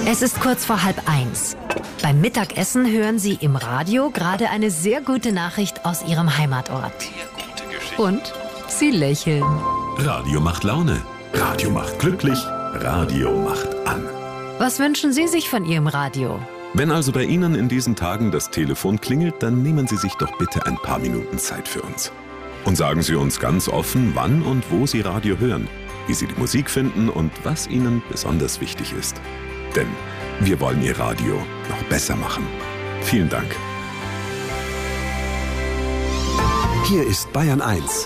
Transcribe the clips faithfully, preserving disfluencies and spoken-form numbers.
Es ist kurz vor halb eins. Beim Mittagessen hören Sie im Radio gerade eine sehr gute Nachricht aus Ihrem Heimatort. Und Sie lächeln. Radio macht Laune. Radio macht glücklich. Radio macht an. Was wünschen Sie sich von Ihrem Radio? Wenn also bei Ihnen in diesen Tagen das Telefon klingelt, dann nehmen Sie sich doch bitte ein paar Minuten Zeit für uns. Und sagen Sie uns ganz offen, wann und wo Sie Radio hören, wie Sie die Musik finden und was Ihnen besonders wichtig ist. Denn wir wollen Ihr Radio noch besser machen. Vielen Dank. Hier ist Bayern eins.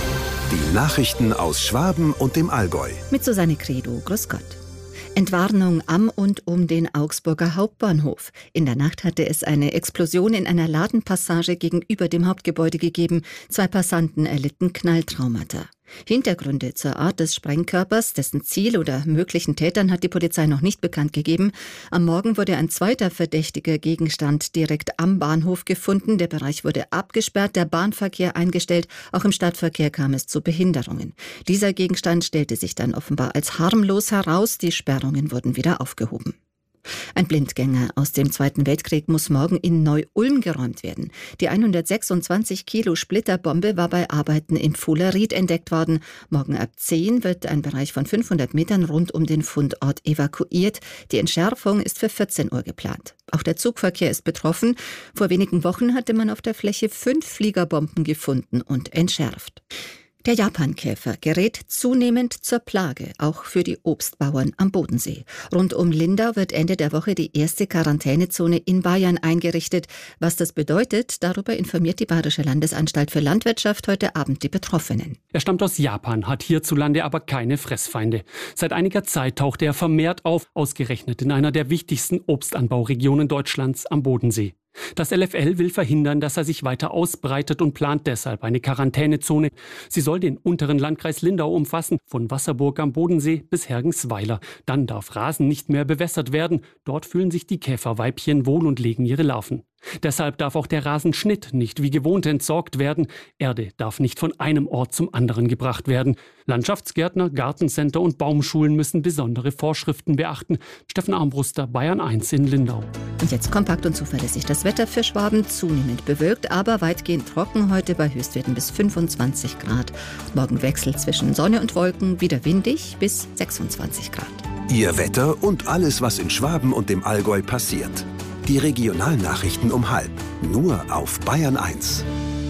Die Nachrichten aus Schwaben und dem Allgäu. Mit Susanne Credo. Grüß Gott. Entwarnung am und um den Augsburger Hauptbahnhof. In der Nacht hatte es eine Explosion in einer Ladenpassage gegenüber dem Hauptgebäude gegeben. Zwei Passanten erlitten Knalltraumata. Hintergründe zur Art des Sprengkörpers, dessen Ziel oder möglichen Tätern hat die Polizei noch nicht bekannt gegeben. Am Morgen wurde ein zweiter verdächtiger Gegenstand direkt am Bahnhof gefunden. Der Bereich wurde abgesperrt, der Bahnverkehr eingestellt. Auch im Stadtverkehr kam es zu Behinderungen. Dieser Gegenstand stellte sich dann offenbar als harmlos heraus. Die Sperrungen wurden wieder aufgehoben. Ein Blindgänger aus dem Zweiten Weltkrieg muss morgen in Neu-Ulm geräumt werden. Die hundertsechsundzwanzig Kilo Splitterbombe war bei Arbeiten in Volleried entdeckt worden. Morgen ab zehn wird ein Bereich von fünfhundert Metern rund um den Fundort evakuiert. Die Entschärfung ist für vierzehn Uhr geplant. Auch der Zugverkehr ist betroffen. Vor wenigen Wochen hatte man auf der Fläche fünf Fliegerbomben gefunden und entschärft. Der Japankäfer gerät zunehmend zur Plage, auch für die Obstbauern am Bodensee. Rund um Lindau wird Ende der Woche die erste Quarantänezone in Bayern eingerichtet. Was das bedeutet, darüber informiert die Bayerische Landesanstalt für Landwirtschaft heute Abend die Betroffenen. Er stammt aus Japan, hat hierzulande aber keine Fressfeinde. Seit einiger Zeit taucht er vermehrt auf, ausgerechnet in einer der wichtigsten Obstanbauregionen Deutschlands am Bodensee. Das L F L will verhindern, dass er sich weiter ausbreitet und plant deshalb eine Quarantänezone. Sie soll den unteren Landkreis Lindau umfassen, von Wasserburg am Bodensee bis Hergensweiler. Dann darf Rasen nicht mehr bewässert werden. Dort fühlen sich die Käferweibchen wohl und legen ihre Larven. Deshalb darf auch der Rasenschnitt nicht wie gewohnt entsorgt werden. Erde darf nicht von einem Ort zum anderen gebracht werden. Landschaftsgärtner, Gartencenter und Baumschulen müssen besondere Vorschriften beachten. Steffen Armbruster, Bayern eins in Lindau. Und jetzt kompakt und zuverlässig das Wetter für Schwaben. Zunehmend bewölkt, aber weitgehend trocken heute bei Höchstwerten bis fünfundzwanzig Grad. Morgen Wechsel zwischen Sonne und Wolken, wieder windig bis sechsundzwanzig Grad. Ihr Wetter und alles, was in Schwaben und dem Allgäu passiert. Die Regionalnachrichten um halb. Nur auf Bayern eins.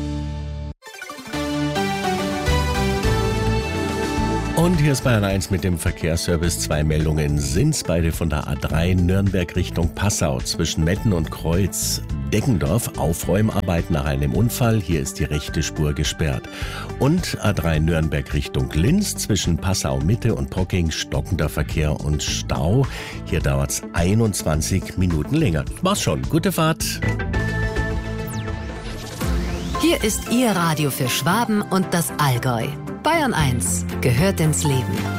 Und hier ist Bayern eins mit dem Verkehrsservice. Zwei Meldungen sind's, beide von der A drei Nürnberg Richtung Passau zwischen Metten und Kreuz Deggendorf. Aufräumarbeiten nach einem Unfall. Hier ist die rechte Spur gesperrt. Und A drei Nürnberg Richtung Linz zwischen Passau Mitte und Pocking stockender Verkehr und Stau. Hier dauert's einundzwanzig Minuten länger. War's schon. Gute Fahrt. Hier ist Ihr Radio für Schwaben und das Allgäu. Bayern eins gehört ins Leben.